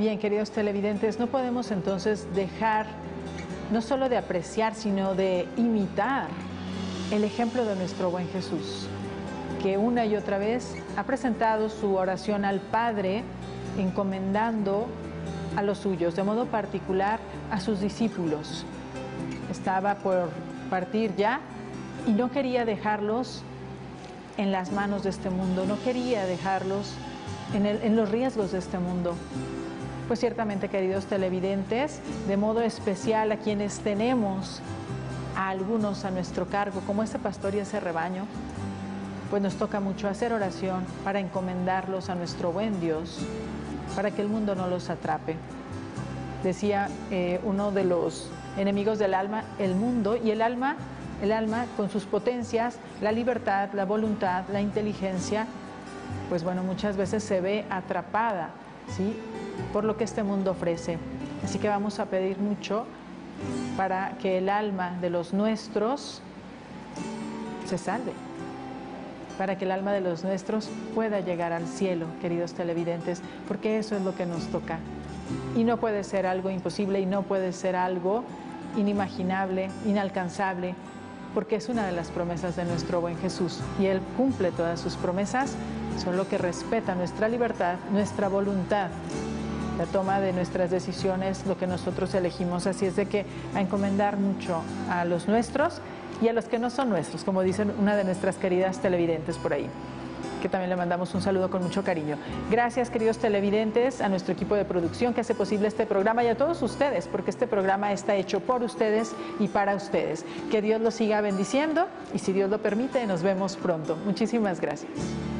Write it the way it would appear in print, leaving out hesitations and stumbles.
Bien, queridos televidentes, no podemos entonces dejar no solo de apreciar, sino de imitar el ejemplo de nuestro buen Jesús, que una y otra vez ha presentado su oración al Padre, encomendando a los suyos, de modo particular a sus discípulos. Estaba por partir ya y no quería dejarlos en las manos de este mundo, no quería dejarlos en los riesgos de este mundo. Pues ciertamente, queridos televidentes, de modo especial a quienes tenemos a algunos a nuestro cargo, como ese pastor y ese rebaño, pues nos toca mucho hacer oración para encomendarlos a nuestro buen Dios, para que el mundo no los atrape. Decía uno de los enemigos del alma, el mundo, y el alma con sus potencias, la libertad, la voluntad, la inteligencia, pues bueno, muchas veces se ve atrapada, ¿sí?, por lo que este mundo ofrece. Así que vamos a pedir mucho para que el alma de los nuestros se salve, para que el alma de los nuestros pueda llegar al cielo, queridos televidentes, porque eso es lo que nos toca. Y no puede ser algo imposible y no puede ser algo inimaginable, inalcanzable, porque es una de las promesas de nuestro buen Jesús y Él cumple todas sus promesas, solo que respeta nuestra libertad, nuestra voluntad, la toma de nuestras decisiones, lo que nosotros elegimos. Así es de que a encomendar mucho a los nuestros y a los que no son nuestros, como dice una de nuestras queridas televidentes por ahí, que también le mandamos un saludo con mucho cariño. Gracias, queridos televidentes, a nuestro equipo de producción que hace posible este programa y a todos ustedes, porque este programa está hecho por ustedes y para ustedes. Que Dios los siga bendiciendo y, si Dios lo permite, nos vemos pronto. Muchísimas gracias.